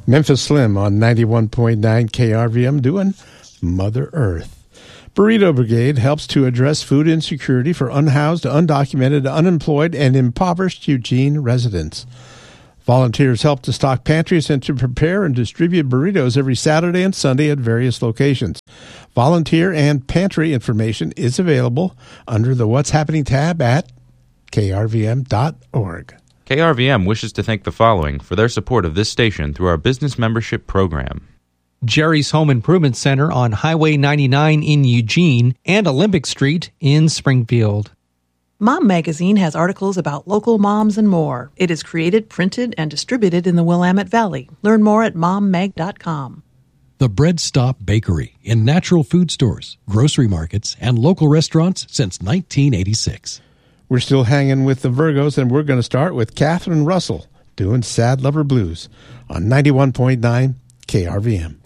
Memphis Slim on 91.9 KRVM doing Mother Earth. Burrito Brigade helps to address food insecurity for unhoused, undocumented, unemployed, and impoverished Eugene residents. Volunteers help to stock pantries and to prepare and distribute burritos every Saturday and Sunday at various locations. Volunteer and pantry information is available under the What's Happening tab at krvm.org. KRVM wishes to thank the following for their support of this station through our business membership program. Jerry's Home Improvement Center on Highway 99 in Eugene and Olympic Street in Springfield. Mom Magazine has articles about local moms and more. It is created, printed, and distributed in the Willamette Valley. Learn more at mommag.com. The Bread Stop Bakery in natural food stores, grocery markets, and local restaurants since 1986. We're still hanging with the Virgos, and we're going to start with Catherine Russell doing Sad Lover Blues on 91.9 KRVM.